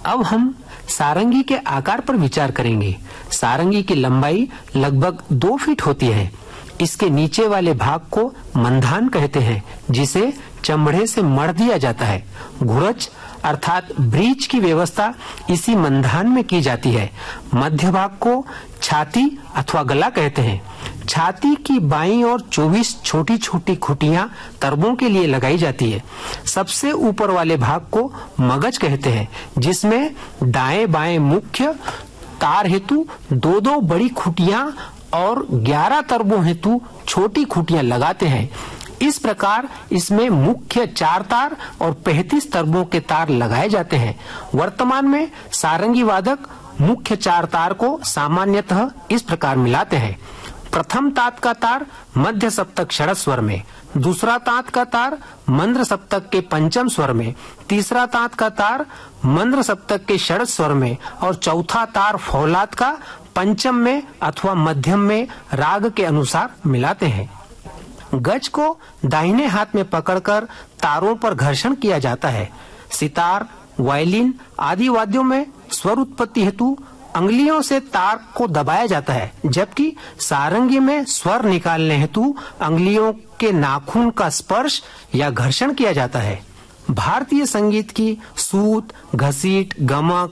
अब हम सारंगी के आकार पर विचार करेंगे। सारंगी की लंबाई लगभग 2 फीट होती है। इसके नीचे वाले भाग को मंधान कहते हैं, जिसे चमड़े से मढ़ दिया जाता है। घुरच अर्थात ब्रीच की व्यवस्था इसी मंधान में की जाती है। मध्य भाग को छाती अथवा गला कहते हैं। छाती की बाईं ओर 24 छोटी छोटी खुटियां तरबों के लिए लगाई जाती है। सबसे ऊपर वाले भाग को मगज कहते हैं, जिसमें दाएं बाएं मुख्य तार हेतु 2-2 बड़ी खुटियां और 11 तरबों हेतु छोटी खुटियां लगाते हैं। इस प्रकार इसमें मुख्य 4 तार और 35 तरबों के तार लगाए जाते हैं। वर्तमान में सारंगी वादक मुख्य 4 तार को सामान्यतः इस प्रकार मिलाते हैं। प्रथम तात का तार मध्य सप्तक षढ़ स्वर में, दूसरा तात का तार मंद्र सप्तक के पंचम स्वर में, तीसरा तात का तार मंद्र सप्तक के षढ़ स्वर में और चौथा तार फौलाद का पंचम में अथवा मध्यम में राग के अनुसार मिलाते हैं। गज को दाहिने हाथ में पकड़कर तारों पर घर्षण किया जाता है। सितार, वायलिन आदि वाद्यों में स्वर उत्पत्ति हेतु अंगुलियों से तार को दबाया जाता है, जबकि सारंगी में स्वर निकालने हेतु अंगुलियों के नाखून का स्पर्श या घर्षण किया जाता है। भारतीय संगीत की सूत, घसीट, गमक,